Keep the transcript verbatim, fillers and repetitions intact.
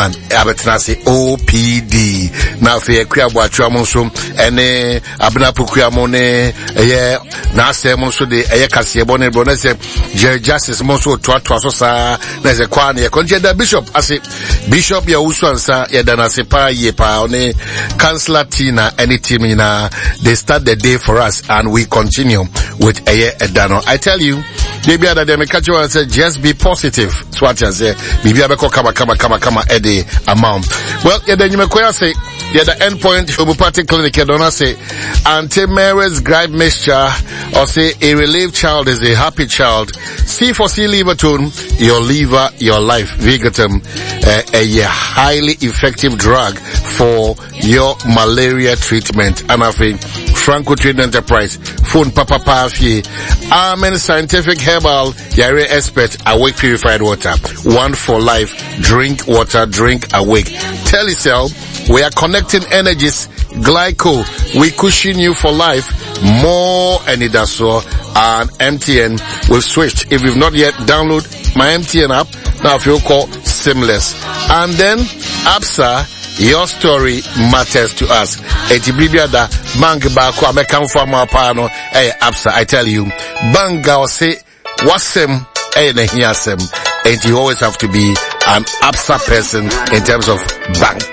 man abetena se O P D na fe akua boatwa mo so ene abena pokua mo ne eye na asem mo so de eye kase bo ne bro na se justice mo so to to so sa na se kwa ne konje da bishop ase bishop ya usu ansa ya da na se pa ye pa one councillor Tina any team na they start the day for us and we continue with eye edano. I tell you baby ada dem catch you and say just be positive. So what you say baby abeko kama kama kama kama ede amount. Well yeah then you me koya say yeah the end point homeopathic clinic you don't say anti-Mary's gripe mixture or say a relieved child is a happy child. C for C liver tone, your liver, your life. Vigatum, uh, a, a highly effective drug for your malaria treatment. And I think Franco Trade Enterprise, phone Papa Pafi, Amen Scientific Herbal, Yare Expert, Awake Purified Water. One for life. Drink water, drink awake. Tell yourself, we are connecting energies. Glyco, we cushion you for life. More Enidaso and M T N. We've switched. If you've not yet download my M T N app, now if you call Seamless. And then Absa, your story matters to us. Etibibia da bank ba ko American farmer pano eh Absa. I tell you, banga or say wasem eh na hiasem. And you always have to be an Absa person in terms of bank.